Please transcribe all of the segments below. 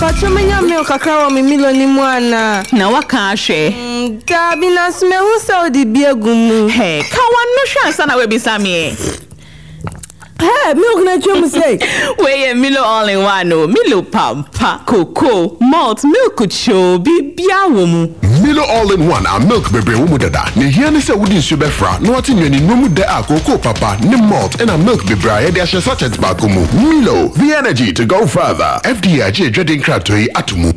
Kachomenya milk kakra mi milo ni mwana. Na waka ahwe. Gabi na sme hu se odi biegumu. Hey, ka wanno hwa ansa na we bisame. Hey, milk na chemu say. We Milo all in one no. Milo pampa, cocoa, malt, milk cho, bibia womu. Milo all in one a milk bebre womu dada. Ne hia ne se wudi nsu befra, no ati nwani nomu de a cocoa papa, ne malt and a milk bebre ya de a sachet ba komu. Milo, the energy to go further. FDA je dreading kratoi atumu.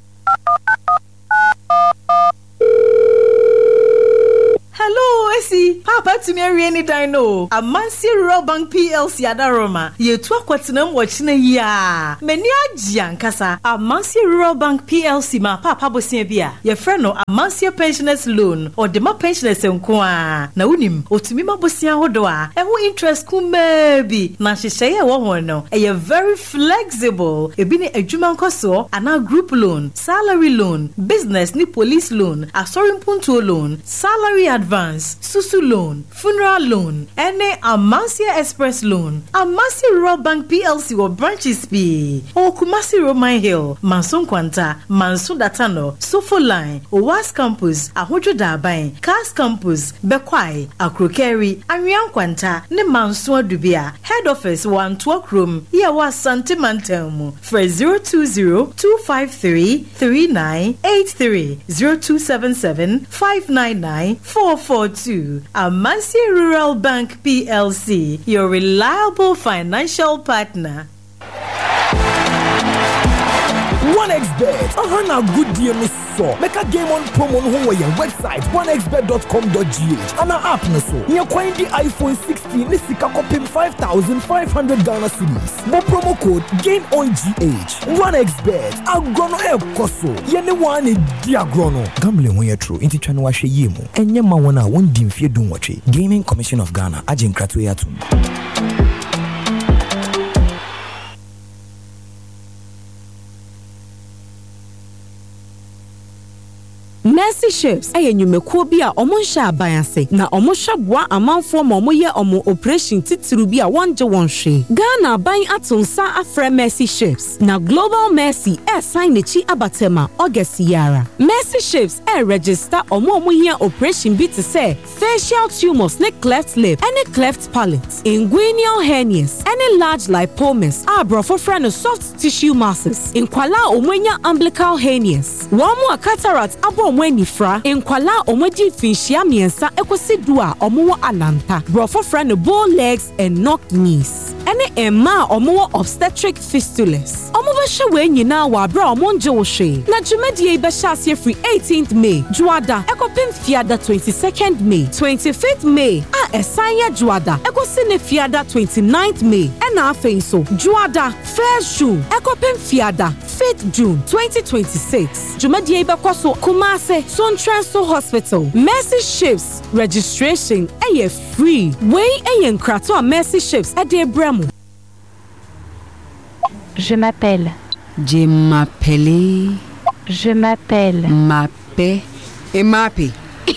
Hello, Esi. Papa to me any dino. A Mansi Rural Bank PLC Adaroma. Ye twa kwatinam wachina ya. Meni ajian kasa. A Mansi Rural Bank PLC ma papa bosia bia. Ye friend no a Mansi pensioners loan or the ma pensioners enkoa. Na unim otumi ma bosia hodo a. E ho interest ku maybe. Na hyehyeye wo ho no. E ye very flexible. E bi ne adwuma nkoso ana group loan, salary loan, business ni police loan, asorin punto loan, salary advance, Susu loan, funeral loan, any Amansia Express loan, Amansia Rural Bank PLC or branches P. O Kumasi Roman Hill, Manson Quanta, Manson Datano, Sofo Line, Owas Campus, Ahojo Dabai, Cars Campus, Bekwai, Akrokeri, Arian Quanta, Ne Manson Dubia, Head Office 1 Talk Room, Yawa Santimantelmo, for 020-253-3983, 0277-599-442. Amansi Rural Bank PLC, your reliable financial partner. 1xbet. Na good deal me so. Make a game on promo on your website 1xbet.com.gh and an app na so. You find the iPhone 16 ni sika kopim 5,500 Ghana cedis. Bo promo code gain on GH. 1xbet. Agrono e koso. Yene one di agrono. Gambling when you true. Inti chanu wa hwe yemu. Enye ma wona won di mfie dun watwe. Gaming Commission of Ghana agin kratu ya tum. Mercy Ships enyumekuo bi a omonsha abayase na omoshabwa amanfo momoye omo operation titiru bi a wonje wonhwe Ghana aban atonsa afre Mercy Ships na Global Mercy sign nechi abatema August yara Mercy Ships register omoye operation bi te say facial tumors ne cleft lip any cleft palate inguinal hernias any large lipomas abrofo friend soft tissue masses inkwala omwenya umbilical hernias womo cataract abo Nifra enkwala omodi finhia miensa ekosi a omo ananta brofo friend bow legs and knock knees ene emma omo obstetric fistulas omo be hwe nyina wa bra omo nje wo hwe na dwumadie be hyaase free 18th May juada ekopim fiada 22nd May 25th May esanya juada ekosi ne fiada 29th May ena afei so juada 1st June ekopim fiada 5th June 2026 dwumadie be kwaso Kumase Sontranso Hospital. Mercy Ships registration free. Way nkrato a Mercy Ships de bramo. Je m'appelle. Je m'appelle. Je m'appelle. Mappé. Et mappé.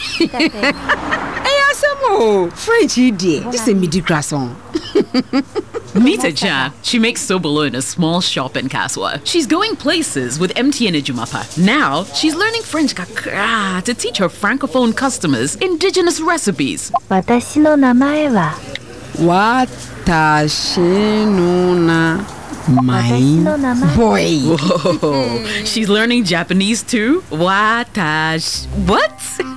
French idiot. This is midi croissant. Meet Aja. She makes sobolo in a small shop in Kaswa. She's going places with MTN Ejumapa. Now, she's learning French kakra to teach her francophone customers indigenous recipes. Watashi no namae wa. Watashi no namae. Boy. Whoa. She's learning Japanese too? Watashi. What?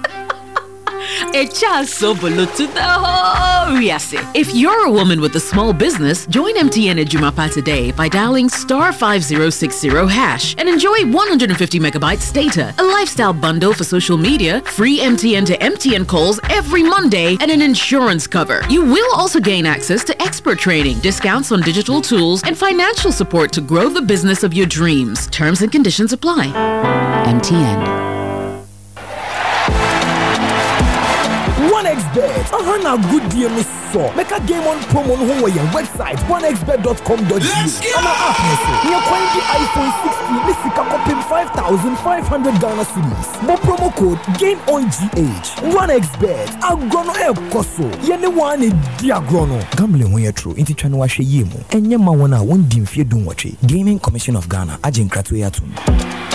If you're a woman with a small business, join MTN Ejumapa today by dialing *5060# and enjoy 150 megabytes data, a lifestyle bundle for social media, free MTN to MTN calls every Monday, and an insurance cover. You will also gain access to expert training, discounts on digital tools, and financial support to grow the business of your dreams. Terms and conditions apply. MTN. 1xbet. Na good deal me so. Make a game on promo no ho your website 1xbet.com.gh. And app me so. You find the iPhone 16 ni sika kopim 5,500 Ghana cedis. Bo promo code GameOnGH. 1xbet. Agrono e koso. Yene one di agrono. Gambling when you true. Inti chano wa she yemu. Enye ma wana won dimfie dun wache. Gaming Commission of Ghana. Ajin kratu ya tun.